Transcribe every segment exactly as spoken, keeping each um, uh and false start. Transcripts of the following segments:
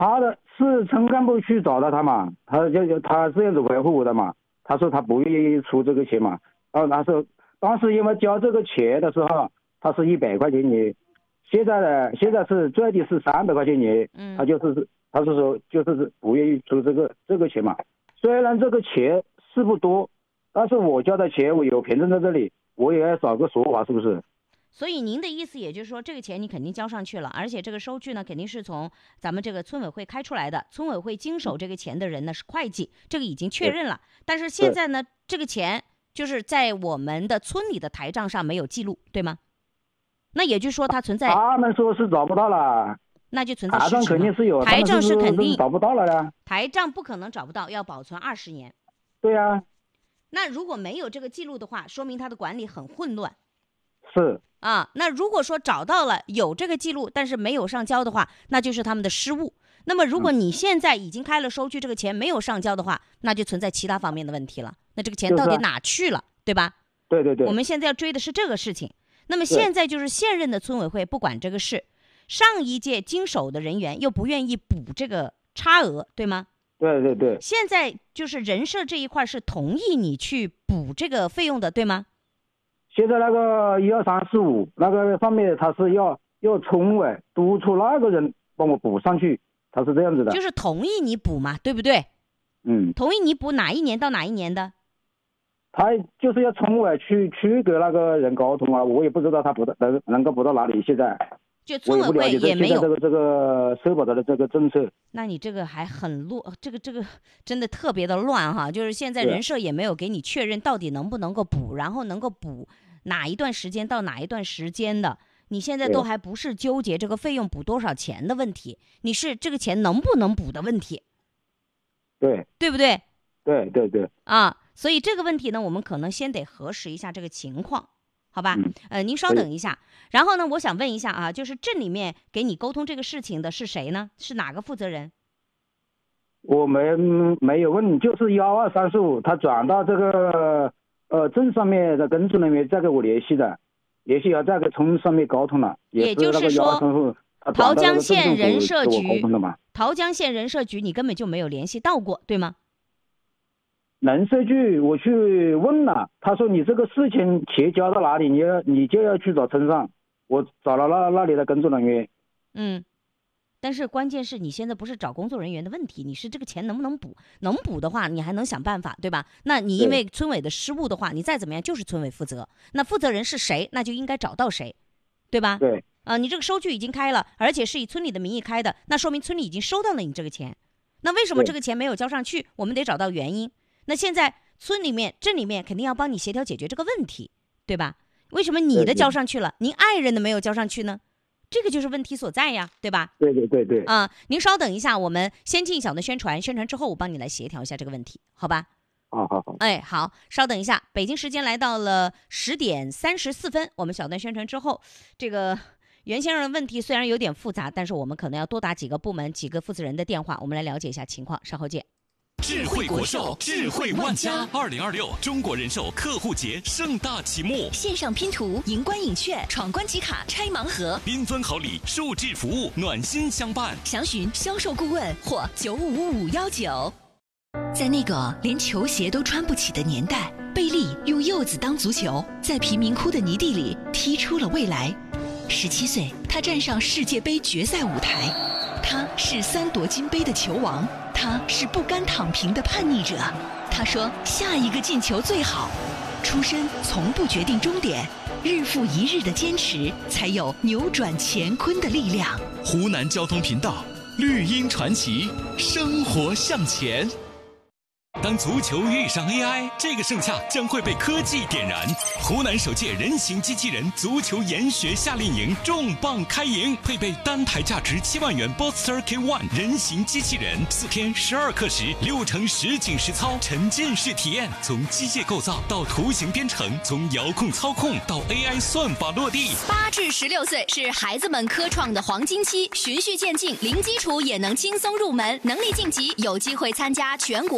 他的是村干部去找到他嘛，他就他这样子维护我的嘛，他说他不愿意出这个钱嘛，然后他说当时因为交这个钱的时候，他是一百块钱你，现在呢现在是最低是三百块钱你，他就是他是说就是不愿意出这个这个钱嘛，虽然这个钱是不多，但是我交的钱我有凭证在这里，我也要找个说法，是不是？ 所以您的意思也就是说，这个钱你肯定交上去了，而且这个收据呢肯定是从咱们这个村委会开出来的，村委会经手这个钱的人呢是会计，这个已经确认了。但是现在呢，这个钱就是在我们的村里的台账上没有记录，对吗？那也就是说它存在， 他们说是找不到了， 那就存在台账肯定是有， 台账是肯定找不到了呀。 台账不可能找不到，要保存二十年。 对呀、啊。 那如果没有这个记录的话，说明他的管理很混乱。 是啊，那如果说找到了有这个记录，但是没有上交的话，那就是他们的失误。那么如果你现在已经开了收据，这个钱没有上交的话，那就存在其他方面的问题了。那这个钱到底哪去了，对吧？ 对对对。 我们现在要追的是这个事情。那么现在就是现任的村委会不管这个事，上一届经手的人员又不愿意补这个差额，对吗？ 对对对。 现在就是人社这一块是同意你去补这个费用的，对吗？ 现在那个一二三四五那个上面他是要要村委督促那个人帮我补上去，他是这样子的， 就是同意你补嘛，对不对？ 嗯， 同意你补哪一年到哪一年的？ 他就是要村委去去给那个人沟通啊，我也不知道他补到能能够补到哪里，现在就村委会也没有这个这个社保的这个政策。 那你这个还很乱，这个这个真的特别的乱哈，就是现在人社也没有给你确认到底能不能够补，然后能够补哪一段时间到哪一段时间的，你现在都还不是纠结这个费用补多少钱的问题，你是这个钱能不能补的问题， 对对不对？ 对对对啊，所以这个问题呢，我们可能先得核实一下这个情况，好吧？ 嗯、 呃，您稍等一下。然后呢，我想问一下啊，就是镇里面给你沟通这个事情的是谁呢？是哪个负责人？ 我们没有问，就是幺二三四五，他转到这个呃镇上面的跟村人员再给我联系的，联系要再给村上面沟通了。 也就是说，桃江县人社局，桃江县人社局你根本就没有联系到过，对吗？ 人社局我去问了，他说你这个事情钱交到哪里，你要你就要去找村上。我找了那那里的工作人员。 嗯，但是关键是你现在不是找工作人员的问题，你是这个钱能不能补？能补的话，你还能想办法，对吧？那你因为村委的失误的话，你再怎么样就是村委负责。那负责人是谁，那就应该找到谁，对吧？ 对。 啊、呃，你这个收据已经开了，而且是以村里的名义开的，那说明村里已经收到了你这个钱。那为什么这个钱没有交上去？我们得找到原因。那现在村里面、镇里面肯定要帮你协调解决这个问题，对吧？为什么你的交上去了，您爱人的没有交上去呢？这个就是问题所在呀，对吧？ 对对对对。 啊、呃，您稍等一下，我们先进一小段宣传，宣传之后我帮你来协调一下这个问题，好吧？ 好好好。 哎，好，稍等一下，北京时间来到了十点三十四分，我们小段宣传之后，这个袁先生的问题虽然有点复杂，但是我们可能要多打几个部门、几个负责人的电话，我们来了解一下情况，稍后见。 智慧国寿，智慧万家。二零二六中国人寿客户节盛大启幕， 线上拼图、赢官影券、闯关集卡、拆盲盒， 缤纷好礼，数字服务，暖心相伴。 详询销售顾问或九五五幺九。在那个连球鞋都穿不起的年代，贝利用柚子当足球，在贫民窟的泥地里踢出了未来。十七岁，他站上世界杯决赛舞台，他是三夺金杯的球王。他是不甘躺平的叛逆者，他说下一个进球最好。出身从不决定终点，日复一日的坚持才有扭转乾坤的力量。 湖南交通频道，绿茵传奇，生活向前。当足球遇上 A I， 这个盛夏将会被科技点燃。湖南首届人形机器人足球研学夏令营重磅开营，配备单台价值七万元 Boxster K 一 人形机器人，四天十二课时，六成实景实操，沉浸式体验，从机械构造到图形编程，从遥控操控到 A I 算法落地。 八至十六岁是孩子们科创的黄金期，循序渐进，零基础也能轻松入门，能力晋级有机会参加全国百名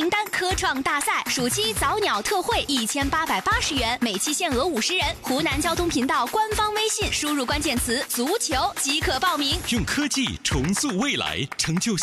名单科创大赛暑期早鸟特惠一千八百八十元，每期限额五十人。湖南交通频道官方微信输入关键词足球即可报名。 用科技重塑未来，成就